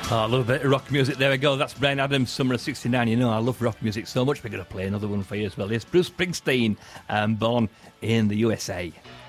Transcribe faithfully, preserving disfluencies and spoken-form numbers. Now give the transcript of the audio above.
Oh, I love a bit of rock music. There we go. That's Bryan Adams, Summer of sixty-nine. You know, I love rock music so much. We're going to play another one for you as well. It's Bruce Springsteen, um, born in the U S A.